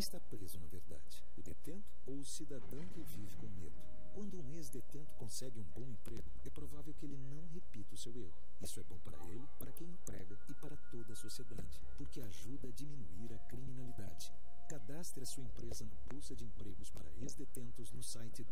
está preso, na verdade? O detento ou o cidadão que vive com medo? Quando um ex-detento consegue um bom emprego, é provável que ele não repita o seu erro. Isso é bom para ele, para quem emprega e para toda a sociedade, porque ajuda a diminuir a criminalidade. Cadastre a sua empresa na Bolsa de Empregos para ex-detentos no site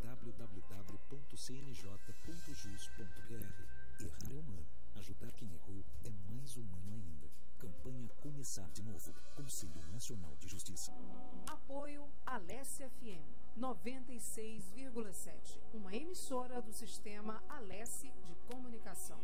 www.cnj.jus.br. Errar é humano. Ajudar quem errou é mais humano ainda. Campanha Começar de Novo. Conselho Nacional de Justiça. Apoio Alesse FM 96,7. Uma emissora do sistema Alesse de Comunicação.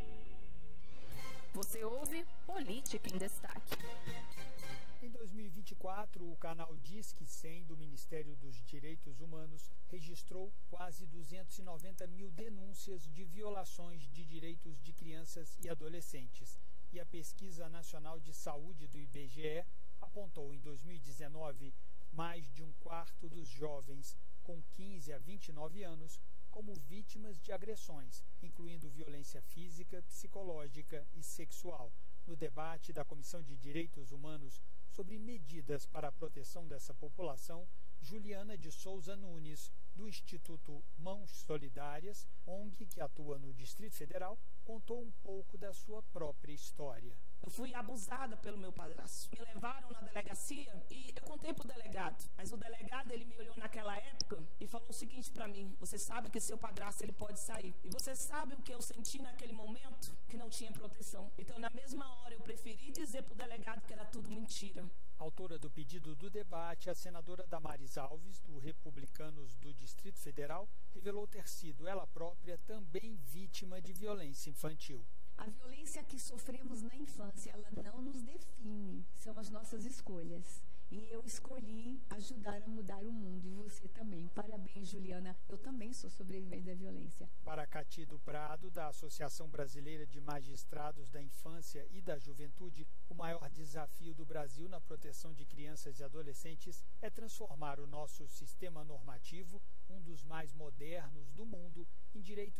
Você ouve Política em Destaque. Em 2024, o canal Disque 100 do Ministério dos Direitos Humanos registrou quase 290 mil denúncias de violações de direitos de crianças e adolescentes. E a Pesquisa Nacional de Saúde do IBGE apontou em 2019 mais de um quarto dos jovens com 15 a 29 anos como vítimas de agressões, incluindo violência física, psicológica e sexual. No debate da Comissão de Direitos Humanos sobre medidas para a proteção dessa população, Juliana de Souza Nunes, do Instituto Mãos Solidárias, ONG que atua no Distrito Federal, contou um pouco da sua própria história. Eu fui abusada pelo meu padrasto. Me levaram na delegacia e eu contei pro delegado. Mas o delegado, ele me olhou naquela época e falou o seguinte pra mim: você sabe que seu padrasto, ele pode sair. E você sabe o que eu senti naquele momento? Que não tinha proteção. Então, na mesma hora, eu preferi dizer pro delegado que era tudo mentira. Autora do pedido do debate, a senadora Damares Alves, do Republicanos do Distrito Federal, revelou ter sido ela própria também vítima de violência infantil. A violência que sofremos na infância, ela não nos define, são as nossas escolhas. E eu escolhi ajudar a mudar o mundo, e você também. Parabéns, Juliana. Eu também sou sobrevivente da violência. Para Catido Prado, da Associação Brasileira de Magistrados da Infância e da Juventude, o maior desafio do Brasil na proteção de crianças e adolescentes é transformar o nosso sistema normativo, um dos mais modernos do mundo, em direito